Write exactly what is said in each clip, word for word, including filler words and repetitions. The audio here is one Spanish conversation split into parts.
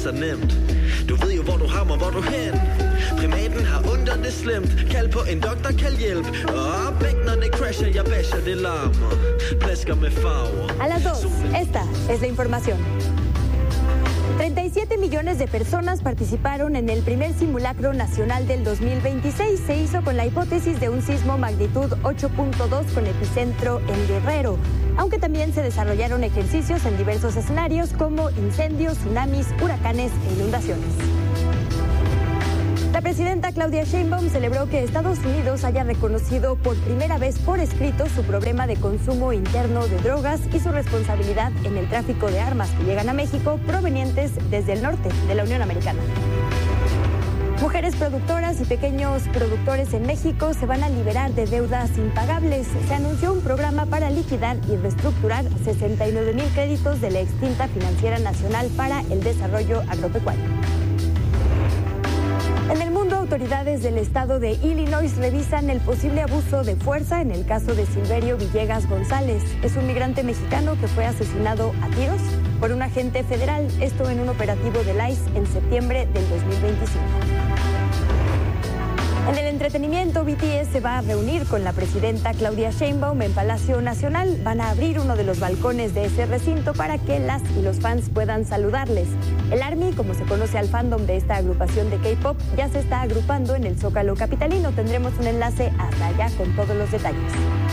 nemt. Du ved jo, hvor du hammer, hvor du hen. Primaten har under det slemt. Kald på en doktor, kald hjælp. Og bæknerne crasher, jeg basher, det larmer. Plasker med farver. A las dos, esta es la información. treinta y siete millones de personas participaron en el primer simulacro nacional del dos mil veintiséis. Se hizo con la hipótesis de un sismo magnitud ocho punto dos con epicentro en Guerrero, aunque también se desarrollaron ejercicios en diversos escenarios como incendios, tsunamis, huracanes e inundaciones. La presidenta Claudia Sheinbaum celebró que Estados Unidos haya reconocido por primera vez por escrito su problema de consumo interno de drogas y su responsabilidad en el tráfico de armas que llegan a México provenientes desde el norte de la Unión Americana. Mujeres productoras y pequeños productores en México se van a liberar de deudas impagables. Se anunció un programa para liquidar y reestructurar sesenta y nueve mil créditos de la extinta Financiera Nacional para el Desarrollo Agropecuario. En el mundo, autoridades del estado de Illinois revisan el posible abuso de fuerza en el caso de Silverio Villegas González. Es un migrante mexicano que fue asesinado a tiros por un agente federal, esto en un operativo del I C E en septiembre del dos mil veinticinco. En el entretenimiento, B T S se va a reunir con la presidenta Claudia Sheinbaum en Palacio Nacional. Van a abrir uno de los balcones de ese recinto para que las y los fans puedan saludarles. El ARMY, como se conoce al fandom de esta agrupación de K-pop, ya se está agrupando en el Zócalo capitalino. Tendremos un enlace hasta allá con todos los detalles.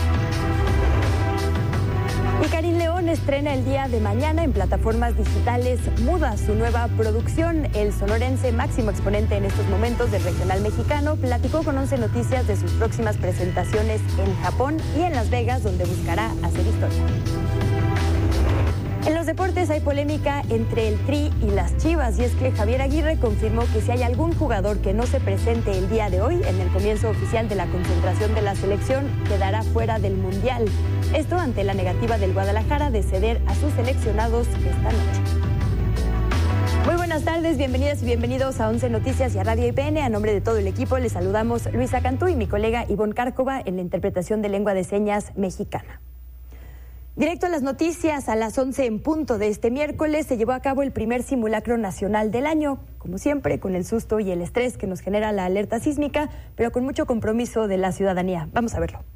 Y Karim León estrena el día de mañana en plataformas digitales Muda su nueva producción. El sonorense, máximo exponente en estos momentos del regional mexicano, platicó con once Noticias de sus próximas presentaciones en Japón y en Las Vegas, donde buscará hacer historia. En los deportes hay polémica entre el Tri y las Chivas, y es que Javier Aguirre confirmó que si hay algún jugador que no se presente el día de hoy en el comienzo oficial de la concentración de la selección, quedará fuera del Mundial. Esto ante la negativa del Guadalajara de ceder a sus seleccionados esta noche. Muy buenas tardes, bienvenidas y bienvenidos a once Noticias y a Radio I P N. A nombre de todo el equipo les saludamos Luisa Cantú y mi colega Ivonne Cárcova en la interpretación de lengua de señas mexicana. Directo a las noticias, a las once en punto de este miércoles se llevó a cabo el primer simulacro nacional del año, como siempre con el susto y el estrés que nos genera la alerta sísmica, pero con mucho compromiso de la ciudadanía. Vamos a verlo.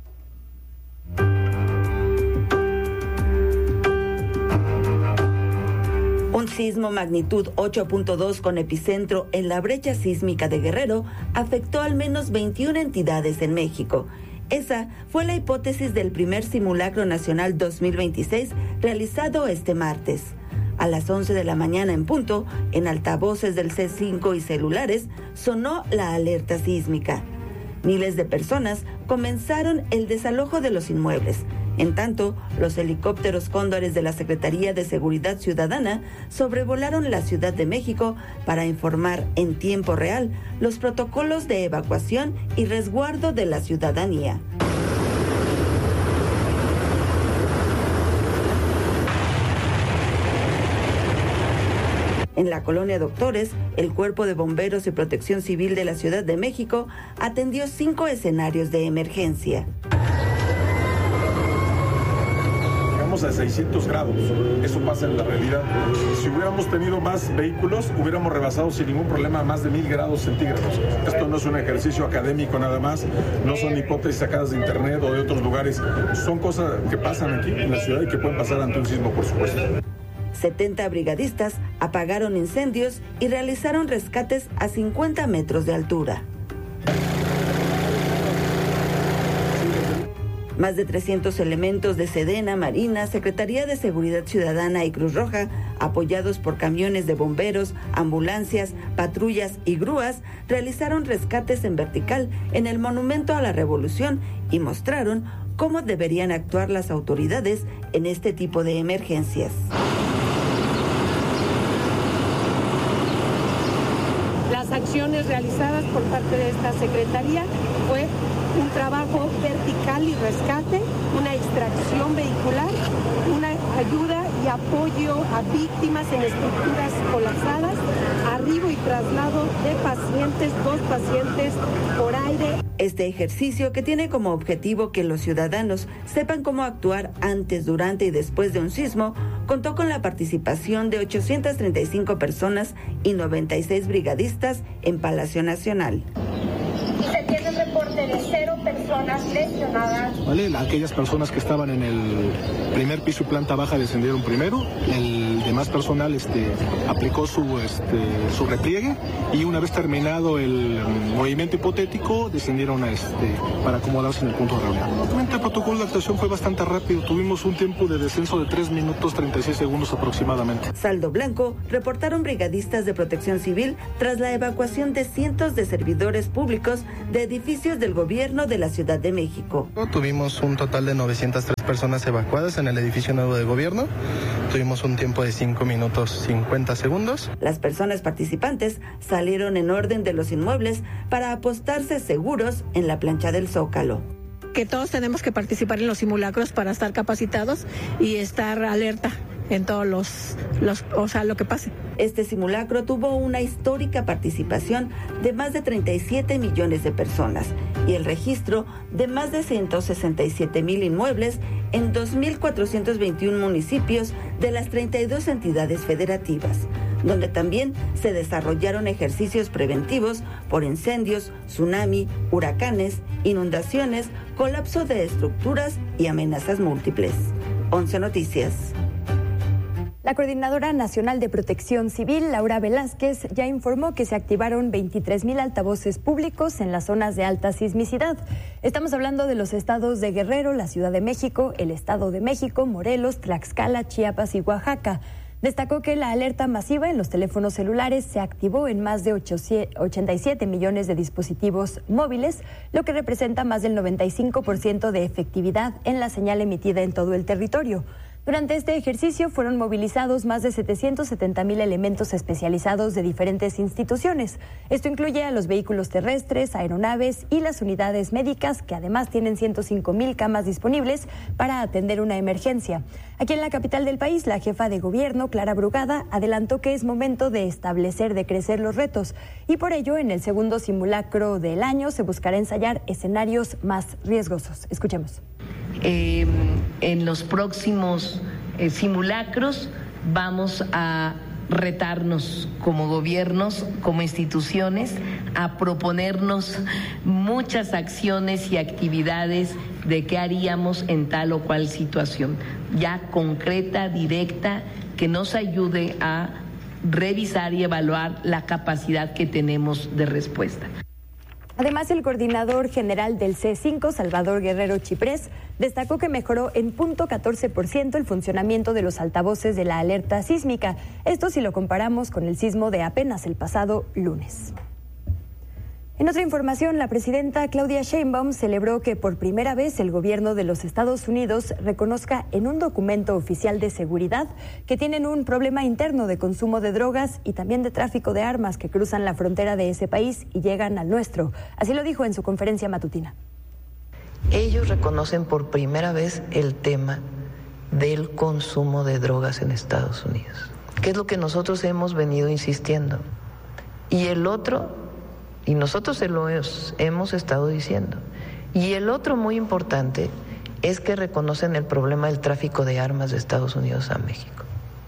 Un sismo magnitud ocho punto dos con epicentro en la brecha sísmica de Guerrero afectó al menos veintiuna entidades en México. Esa fue la hipótesis del primer simulacro nacional dos mil veintiséis realizado este martes. A las once de la mañana en punto, en altavoces del C cinco y celulares, sonó la alerta sísmica. Miles de personas comenzaron el desalojo de los inmuebles. En tanto, los helicópteros cóndores de la Secretaría de Seguridad Ciudadana sobrevolaron la Ciudad de México para informar en tiempo real los protocolos de evacuación y resguardo de la ciudadanía. En la colonia Doctores, el Cuerpo de Bomberos y Protección Civil de la Ciudad de México atendió cinco escenarios de emergencia. A seiscientos grados, eso pasa en la realidad. Si hubiéramos tenido más vehículos, hubiéramos rebasado sin ningún problema más de mil grados centígrados. Esto no es un ejercicio académico nada más, no son hipótesis sacadas de internet o de otros lugares, son cosas que pasan aquí en la ciudad y que pueden pasar ante un sismo, por supuesto. setenta brigadistas apagaron incendios y realizaron rescates a cincuenta metros de altura. Más de trescientos elementos de Sedena, Marina, Secretaría de Seguridad Ciudadana y Cruz Roja, apoyados por camiones de bomberos, ambulancias, patrullas y grúas, realizaron rescates en vertical en el Monumento a la Revolución y mostraron cómo deberían actuar las autoridades en este tipo de emergencias. Las acciones realizadas por parte de esta Secretaría fue un trabajo vertical y rescate, una extracción vehicular, una ayuda y apoyo a víctimas en estructuras colapsadas, arribo y traslado de pacientes, dos pacientes por aire. Este ejercicio, que tiene como objetivo que los ciudadanos sepan cómo actuar antes, durante y después de un sismo, contó con la participación de ochocientas treinta y cinco personas y noventa y seis brigadistas en Palacio Nacional. Y se tiene el reporte de cero personas lesionadas. Vale, aquellas personas que estaban en el primer piso y planta baja descendieron primero, el demás personal este, aplicó su, este, su repliegue y una vez terminado el um, movimiento hipotético descendieron a este, para acomodarse en el punto de reunión. El protocolo de actuación fue bastante rápido, tuvimos un tiempo de descenso de tres minutos treinta y seis segundos aproximadamente. Saldo blanco reportaron brigadistas de Protección Civil tras la evacuación de cientos de servidores públicos de edificios del gobierno de la Ciudad de México. Tuvimos un total de novecientas tres personas evacuadas en el edificio nuevo de gobierno. Tuvimos un tiempo de cinco minutos cincuenta segundos. Las personas participantes salieron en orden de los inmuebles para apostarse seguros en la plancha del Zócalo. Que todos tenemos que participar en los simulacros para estar capacitados y estar alerta en todos los, los, o sea, lo que pase. Este simulacro tuvo una histórica participación de más de treinta y siete millones de personas y el registro de más de ciento sesenta y siete mil inmuebles en dos mil cuatrocientos veintiún municipios de las treinta y dos entidades federativas, donde también se desarrollaron ejercicios preventivos por incendios, tsunami, huracanes, inundaciones, colapso de estructuras y amenazas múltiples. once Noticias. La Coordinadora Nacional de Protección Civil, Laura Velázquez, ya informó que se activaron veintitrés mil altavoces públicos en las zonas de alta sismicidad. Estamos hablando de los estados de Guerrero, la Ciudad de México, el Estado de México, Morelos, Tlaxcala, Chiapas y Oaxaca. Destacó que la alerta masiva en los teléfonos celulares se activó en más de ochenta y siete millones de dispositivos móviles, lo que representa más del noventa y cinco por ciento de efectividad en la señal emitida en todo el territorio. Durante este ejercicio fueron movilizados más de setecientos setenta mil elementos especializados de diferentes instituciones. Esto incluye a los vehículos terrestres, aeronaves y las unidades médicas, que además tienen ciento cinco mil camas disponibles para atender una emergencia. Aquí en la capital del país, la jefa de gobierno, Clara Brugada, adelantó que es momento de establecer, de crecer los retos, y por ello, en el segundo simulacro del año, se buscará ensayar escenarios más riesgosos. Escuchemos. Eh, en los próximos eh, simulacros vamos a retarnos como gobiernos, como instituciones, a proponernos muchas acciones y actividades de qué haríamos en tal o cual situación, ya concreta, directa, que nos ayude a revisar y evaluar la capacidad que tenemos de respuesta. Además, el coordinador general del C cinco, Salvador Guerrero Chiprés, destacó que mejoró en punto catorce por ciento el funcionamiento de los altavoces de la alerta sísmica. Esto si lo comparamos con el sismo de apenas el pasado lunes. En otra información, la presidenta Claudia Sheinbaum celebró que por primera vez el gobierno de los Estados Unidos reconozca en un documento oficial de seguridad que tienen un problema interno de consumo de drogas y también de tráfico de armas que cruzan la frontera de ese país y llegan al nuestro. Así lo dijo en su conferencia matutina. Ellos reconocen por primera vez el tema del consumo de drogas en Estados Unidos, que es lo que nosotros hemos venido insistiendo. Y el otro... Y nosotros se lo hemos estado diciendo. Y el otro muy importante es que reconocen el problema del tráfico de armas de Estados Unidos a México.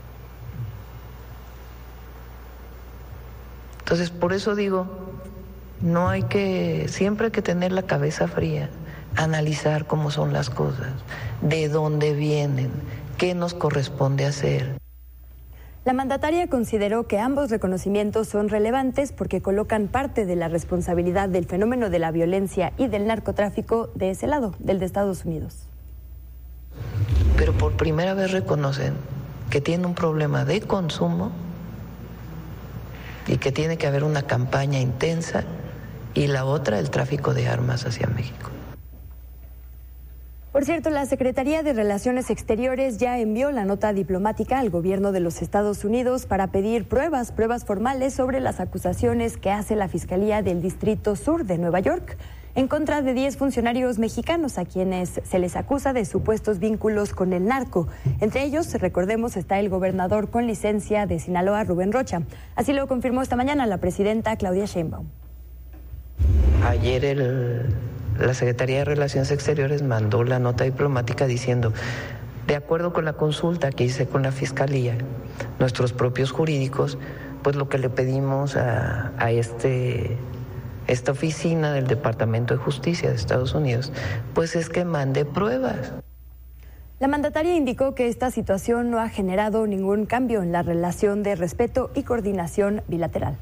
Entonces, por eso digo, no hay que, siempre hay que tener la cabeza fría, analizar cómo son las cosas, de dónde vienen, qué nos corresponde hacer. La mandataria consideró que ambos reconocimientos son relevantes porque colocan parte de la responsabilidad del fenómeno de la violencia y del narcotráfico de ese lado, del de Estados Unidos. Pero por primera vez reconocen que tiene un problema de consumo y que tiene que haber una campaña intensa, y la otra, el tráfico de armas hacia México. Por cierto, la Secretaría de Relaciones Exteriores ya envió la nota diplomática al gobierno de los Estados Unidos para pedir pruebas, pruebas formales sobre las acusaciones que hace la Fiscalía del Distrito Sur de Nueva York. en contra de diez funcionarios mexicanos a quienes se les acusa de supuestos vínculos con el narco. Entre ellos, recordemos, está el gobernador con licencia de Sinaloa, Rubén Rocha. Así lo confirmó esta mañana la presidenta Claudia Sheinbaum. Ayer el, la Secretaría de Relaciones Exteriores mandó la nota diplomática diciendo, de acuerdo con la consulta que hice con la Fiscalía, nuestros propios jurídicos, pues lo que le pedimos a, a este, esta oficina del Departamento de Justicia de Estados Unidos, pues es que mande pruebas. La mandataria indicó que esta situación no ha generado ningún cambio en la relación de respeto y coordinación bilateral.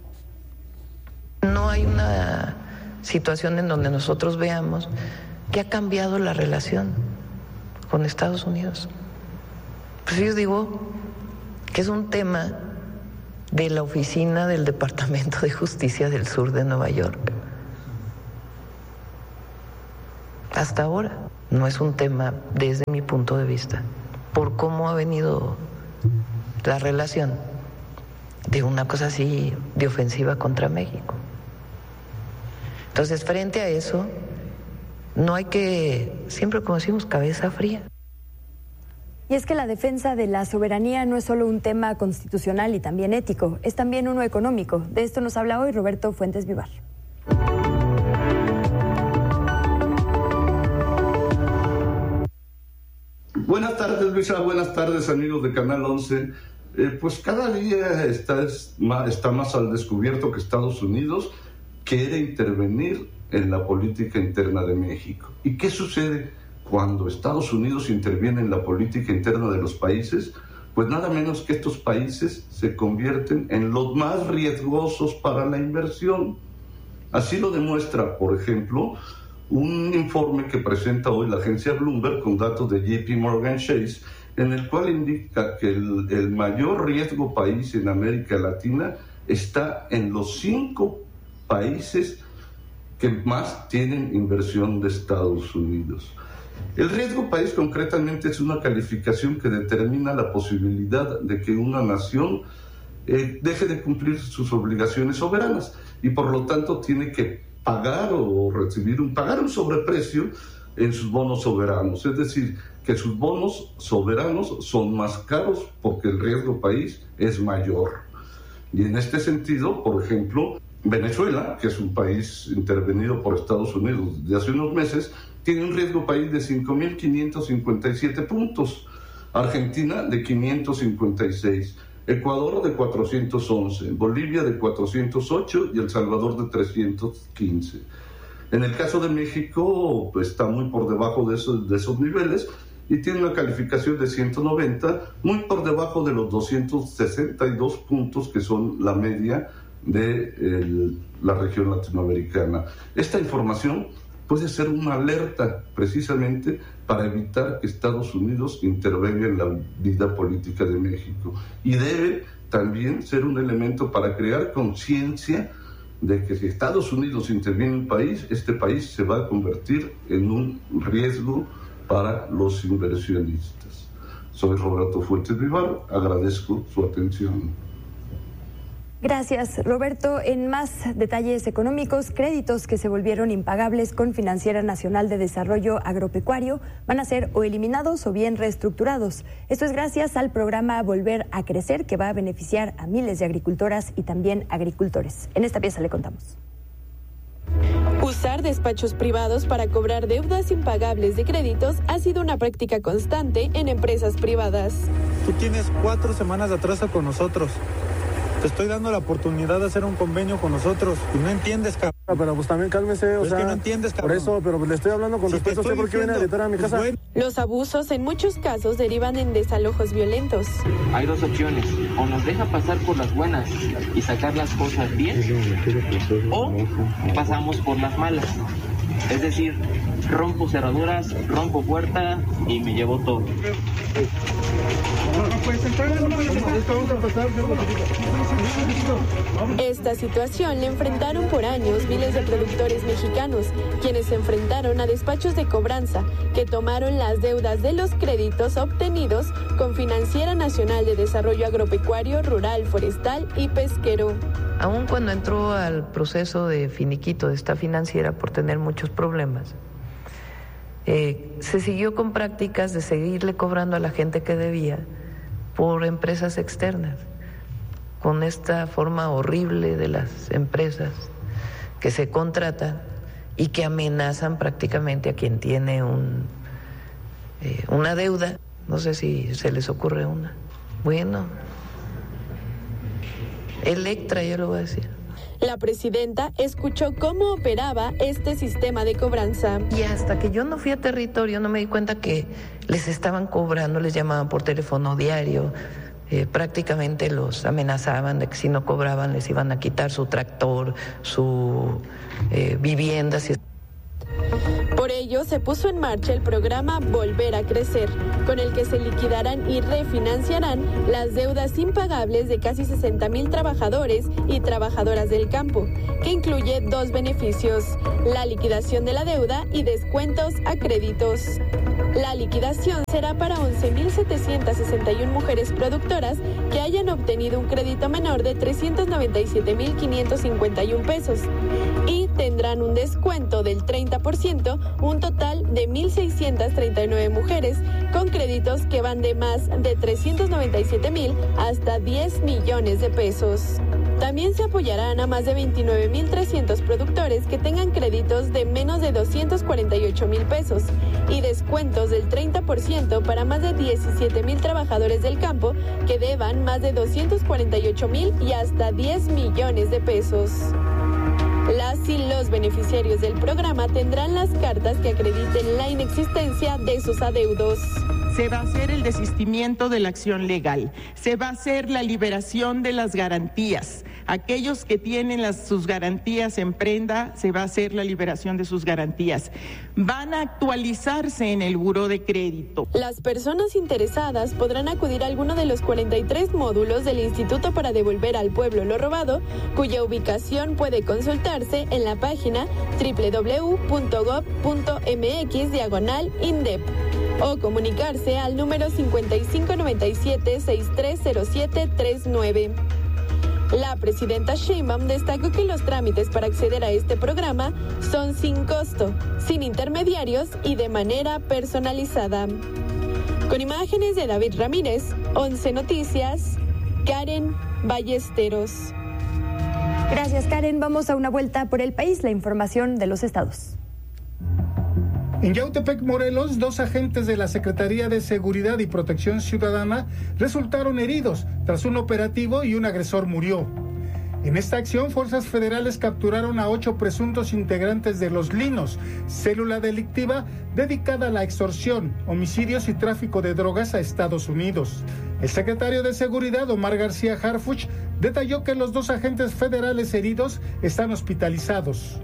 No hay una situación en donde nosotros veamos que ha cambiado la relación con Estados Unidos. Pues yo digo que es un tema de la oficina del Departamento de Justicia del Sur de Nueva York. Hasta ahora no es un tema desde mi punto de vista, por cómo ha venido la relación de una cosa así de ofensiva contra México. Entonces, frente a eso, no hay que, siempre como decimos, cabeza fría. Y es que la defensa de la soberanía no es solo un tema constitucional y también ético, es también uno económico. De esto nos habla hoy Roberto Fuentes Vivar. Buenas tardes, Luisa. Buenas tardes, amigos de Canal once. Eh, pues cada día está, está más al descubierto que Estados Unidos quiere intervenir en la política interna de México. ¿Y qué sucede cuando Estados Unidos interviene en la política interna de los países? Pues nada menos que estos países se convierten en los más riesgosos para la inversión. Así lo demuestra, por ejemplo, un informe que presenta hoy la agencia Bloomberg con datos de J P Morgan Chase, en el cual indica que el, el mayor riesgo país en América Latina está en los cinco países que más tienen inversión de Estados Unidos. El riesgo país concretamente es una calificación que determina la posibilidad de que una nación eh, deje de cumplir sus obligaciones soberanas y por lo tanto tiene que pagar o recibir un, pagar un sobreprecio en sus bonos soberanos, es decir, que sus bonos soberanos son más caros porque el riesgo país es mayor. Y en este sentido, por ejemplo, Venezuela, que es un país intervenido por Estados Unidos desde hace unos meses, tiene un riesgo país de cinco mil quinientos cincuenta y siete puntos, Argentina de quinientos cincuenta y seis, Ecuador de cuatrocientos once, Bolivia de cuatrocientos ocho y El Salvador de trescientos quince. En el caso de México, pues, está muy por debajo de esos, de esos niveles y tiene una calificación de ciento noventa, muy por debajo de los doscientos sesenta y dos puntos que son la media de el, la región latinoamericana. Esta información puede ser una alerta precisamente para evitar que Estados Unidos intervenga en la vida política de México y debe también ser un elemento para crear conciencia de que si Estados Unidos interviene en un país, este país se va a convertir en un riesgo para los inversionistas. Soy Roberto Fuentes Vivar, agradezco su atención. Gracias, Roberto. En más detalles económicos, créditos que se volvieron impagables con Financiera Nacional de Desarrollo Agropecuario van a ser o eliminados o bien reestructurados. Esto es gracias al programa Volver a Crecer, que va a beneficiar a miles de agricultoras y también agricultores. En esta pieza le contamos. Usar despachos privados para cobrar deudas impagables de créditos ha sido una práctica constante en empresas privadas. Tú tienes cuatro semanas de atraso con nosotros. Te estoy dando la oportunidad de hacer un convenio con nosotros y no entiendes, cabrón. Pero pues también cálmese, o pues sea... Es que no entiendes, cabrón. Por eso, pero le estoy hablando con si respeto a usted porque viene a gritar a mi casa. Pues, los abusos en muchos casos derivan en desalojos violentos. Hay dos opciones, o nos deja pasar por las buenas y sacar las cosas bien, o pasamos por las malas. Es decir, rompo cerraduras, rompo puerta y me llevo todo. No, no puedes entrar, no puedes entrar. Vamos a pasar, Esta situación le enfrentaron por años miles de productores mexicanos, quienes se enfrentaron a despachos de cobranza que tomaron las deudas de los créditos obtenidos con Financiera Nacional de Desarrollo Agropecuario, Rural, Forestal y Pesquero. Aun cuando entró al proceso de finiquito de esta financiera por tener muchos problemas, eh, se siguió con prácticas de seguirle cobrando a la gente que debía por empresas externas, con esta forma horrible de las empresas que se contratan y que amenazan prácticamente a quien tiene un, eh, una deuda. No sé si se les ocurre una. Bueno, Electra, yo lo voy a decir. La presidenta escuchó cómo operaba este sistema de cobranza. Y hasta que yo no fui a territorio no me di cuenta que les estaban cobrando, les llamaban por teléfono diario, eh, prácticamente los amenazaban de que si no cobraban les iban a quitar su tractor, su eh, vivienda. Si... Por ello, se puso en marcha el programa Volver a Crecer, con el que se liquidarán y refinanciarán las deudas impagables de casi sesenta mil trabajadores y trabajadoras del campo, que incluye dos beneficios: la liquidación de la deuda y descuentos a créditos. La liquidación será para once mil setecientas sesenta y una mujeres productoras que hayan obtenido un crédito menor de trescientos noventa y siete mil quinientos cincuenta y un pesos y tendrán un descuento del treinta por ciento, un total de mil seiscientas treinta y nueve mujeres con créditos que van de más de trescientos noventa y siete mil hasta diez millones de pesos. También se apoyarán a más de veintinueve mil trescientos productores que tengan créditos de menos de doscientos cuarenta y ocho mil pesos y descuentos del treinta por ciento para más de diecisiete mil trabajadores del campo que deban más de doscientos cuarenta y ocho mil y hasta diez millones de pesos. Las y los beneficiarios del programa tendrán las cartas que acrediten la inexistencia de sus adeudos. Se va a hacer el desistimiento de la acción legal, se va a hacer la liberación de las garantías. Aquellos que tienen las, sus garantías en prenda, se va a hacer la liberación de sus garantías. Van a actualizarse en el buró de crédito. Las personas interesadas podrán acudir a alguno de los cuarenta y tres módulos del Instituto para Devolver al Pueblo lo Robado, cuya ubicación puede consultarse en la página doble u doble u doble u punto gob punto eme equis diagonal indep o comunicarse al número cincuenta y cinco noventa y siete sesenta y tres cero siete treinta y nueve. La presidenta Sheinbaum destacó que los trámites para acceder a este programa son sin costo, sin intermediarios y de manera personalizada. Con imágenes de David Ramírez, once Noticias, Karen Ballesteros. Gracias, Karen. Vamos a una vuelta por el país, la información de los estados. En Yautepec, Morelos, dos agentes de la Secretaría de Seguridad y Protección Ciudadana resultaron heridos tras un operativo y un agresor murió. En esta acción, fuerzas federales capturaron a ocho presuntos integrantes de Los Linos, célula delictiva dedicada a la extorsión, homicidios y tráfico de drogas a Estados Unidos. El secretario de Seguridad, Omar García Harfuch, detalló que los dos agentes federales heridos están hospitalizados.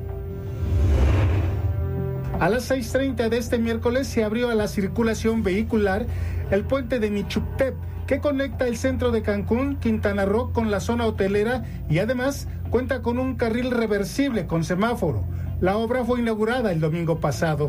A las seis treinta de este miércoles se abrió a la circulación vehicular el puente de Michuptep, que conecta el centro de Cancún, Quintana Roo, con la zona hotelera y además cuenta con un carril reversible con semáforo. La obra fue inaugurada el domingo pasado.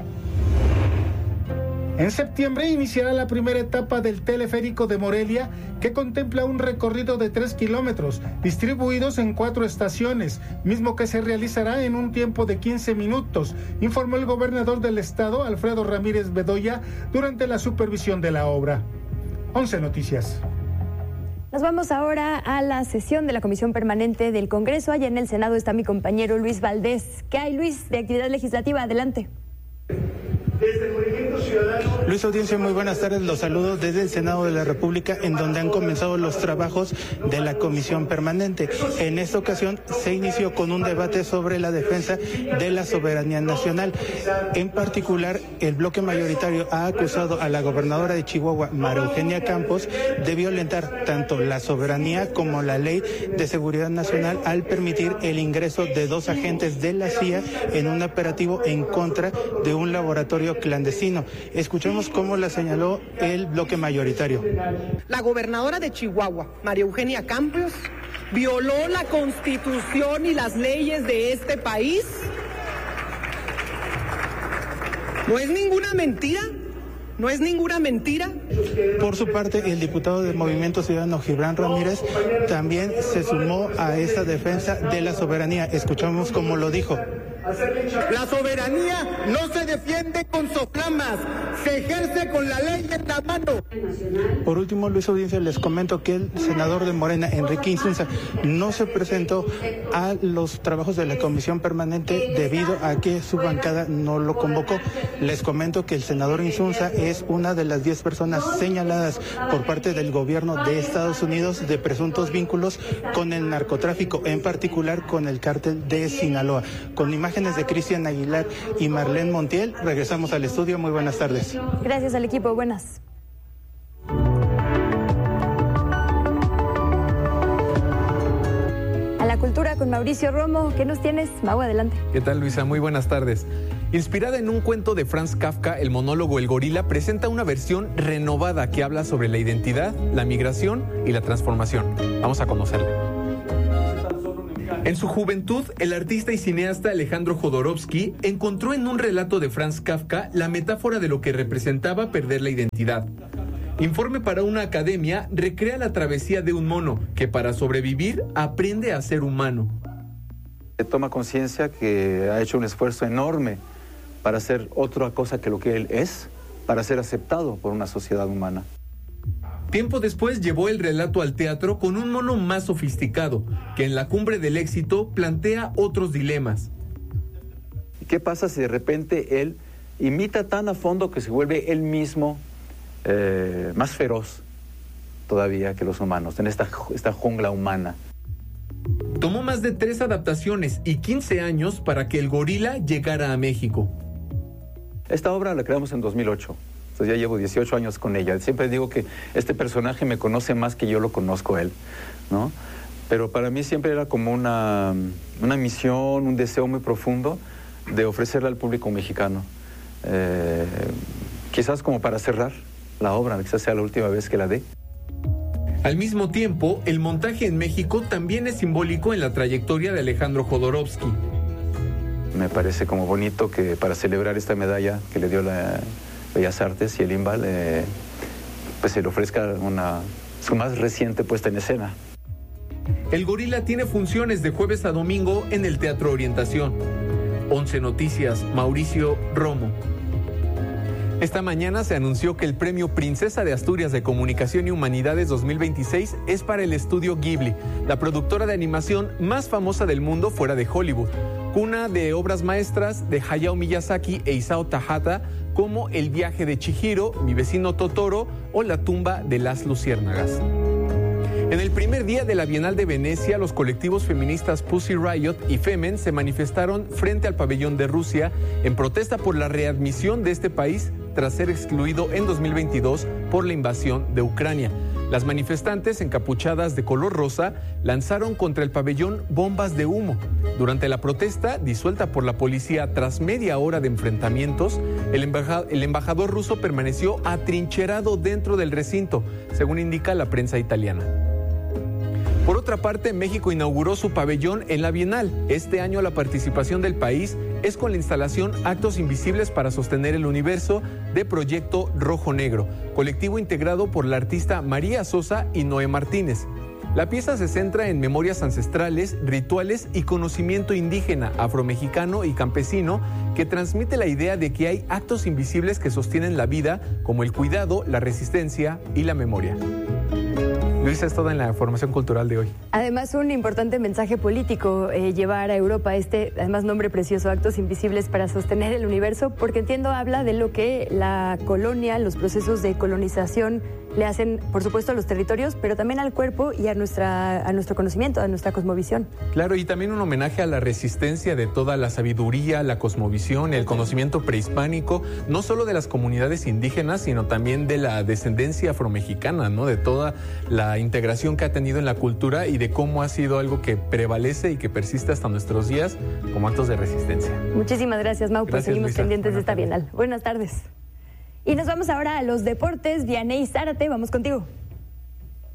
En septiembre iniciará la primera etapa del teleférico de Morelia, que contempla un recorrido de tres kilómetros, distribuidos en cuatro estaciones, mismo que se realizará en un tiempo de quince minutos, informó el gobernador del estado, Alfredo Ramírez Bedoya, durante la supervisión de la obra. once Noticias. Nos vamos ahora a la sesión de la Comisión Permanente del Congreso. Allá en el Senado está mi compañero Luis Valdés. ¿Qué hay, Luis, de actividad legislativa? Adelante. Desde el Movimiento Ciudadano. Luis Audiencia, muy buenas tardes. Los saludo desde el Senado de la República, en donde han comenzado los trabajos de la Comisión Permanente. En esta ocasión se inició con un debate sobre la defensa de la soberanía nacional. En particular, el bloque mayoritario ha acusado a la gobernadora de Chihuahua, María Eugenia Campos, de violentar tanto la soberanía como la Ley de Seguridad Nacional al permitir el ingreso de dos agentes de la C I A en un operativo en contra de un laboratorio clandestino. Escuchemos cómo la señaló el bloque mayoritario. La gobernadora de Chihuahua, María Eugenia Campos, violó la Constitución y las leyes de este país? ¿No es ninguna mentira? ¿No es ninguna mentira? Por su parte, el diputado del Movimiento Ciudadano, Gibran Ramírez, también se sumó a esta defensa de la soberanía. Escuchamos cómo lo dijo. La soberanía no se defiende con soflamas, se ejerce con la ley en la mano. Por último, Luis Audiencia, les comento que el senador de Morena, Enrique Insunza, no se presentó a los trabajos de la comisión permanente debido a que su bancada no lo convocó. Les comento que el senador Insunza es una de las diez personas señaladas por parte del gobierno de Estados Unidos de presuntos vínculos con el narcotráfico, en particular con el cártel de Sinaloa. Con imágenes de Cristian Aguilar y Marlene Montiel, regresamos al estudio. Muy buenas tardes. Gracias al equipo, buenas. A la cultura con Mauricio Romo. ¿Qué nos tienes? Mau, adelante. ¿Qué tal, Luisa? Muy buenas tardes. Inspirada en un cuento de Franz Kafka, el monólogo El Gorila presenta una versión renovada que habla sobre la identidad, la migración y la transformación. Vamos a conocerla. En su juventud, el artista y cineasta Alejandro Jodorowsky encontró en un relato de Franz Kafka la metáfora de lo que representaba perder la identidad. Informe para una academia recrea la travesía de un mono que para sobrevivir aprende a ser humano. Toma conciencia que ha hecho un esfuerzo enorme para ser otra cosa que lo que él es, para ser aceptado por una sociedad humana. Tiempo después llevó el relato al teatro con un mono más sofisticado, que en la cumbre del éxito plantea otros dilemas. ¿Qué pasa si de repente él imita tan a fondo que se vuelve él mismo eh, más feroz todavía que los humanos, en esta, esta jungla humana? Tomó más de tres adaptaciones y quince años para que El Gorila llegara a México. Esta obra la creamos en dos mil ocho. Entonces ya llevo dieciocho años con ella. Siempre digo que este personaje me conoce más que yo lo conozco a él, ¿no? Pero para mí siempre era como una, una misión, un deseo muy profundo de ofrecerle al público mexicano. Eh, quizás como para cerrar la obra, quizás sea la última vez que la dé. Al mismo tiempo, el montaje en México también es simbólico en la trayectoria de Alejandro Jodorowsky. Me parece como bonito que para celebrar esta medalla que le dio la Bellas Artes y el INBAL, eh, pues se le ofrezca una, su más reciente puesta en escena. El Gorila tiene funciones de jueves a domingo en el Teatro Orientación. once Noticias, Mauricio Romo. Esta mañana se anunció que el Premio Princesa de Asturias de Comunicación y Humanidades dos mil veintiséis es para el estudio Ghibli, la productora de animación más famosa del mundo fuera de Hollywood, cuna de obras maestras de Hayao Miyazaki e Isao Takahata, como El viaje de Chihiro, Mi vecino Totoro o La tumba de las luciérnagas. En el primer día de la Bienal de Venecia, los colectivos feministas Pussy Riot y Femen se manifestaron frente al pabellón de Rusia en protesta por la readmisión de este país tras ser excluido en dos mil veintidós por la invasión de Ucrania. Las manifestantes, encapuchadas de color rosa, lanzaron contra el pabellón bombas de humo. Durante la protesta, disuelta por la policía tras media hora de enfrentamientos, el, embaja- el embajador ruso permaneció atrincherado dentro del recinto, según indica la prensa italiana. Por otra parte, México inauguró su pabellón en la Bienal. Este año la participación del país es con la instalación Actos Invisibles para Sostener el Universo de Proyecto Rojo Negro, colectivo integrado por la artista María Sosa y Noé Martínez. La pieza se centra en memorias ancestrales, rituales y conocimiento indígena, afromexicano y campesino que transmite la idea de que hay actos invisibles que sostienen la vida, como el cuidado, la resistencia y la memoria. Luisa, es toda en la información cultural de hoy. Además, un importante mensaje político, eh, llevar a Europa este, además, nombre precioso, Actos Invisibles para Sostener el Universo, porque entiendo habla de lo que la colonia, los procesos de colonización le hacen, por supuesto, a los territorios, pero también al cuerpo y a, nuestra, a nuestro conocimiento, a nuestra cosmovisión. Claro, y también un homenaje a la resistencia de toda la sabiduría, la cosmovisión, el conocimiento prehispánico, no solo de las comunidades indígenas, sino también de la descendencia afromexicana, ¿no? De toda la integración que ha tenido en la cultura y de cómo ha sido algo que prevalece y que persiste hasta nuestros días como actos de resistencia. Muchísimas gracias, Mau, pues seguimos Luisa. pendientes Buenas de esta Bienal. Buenas tardes. Y nos vamos ahora a los deportes. Vianey Zárate, vamos contigo.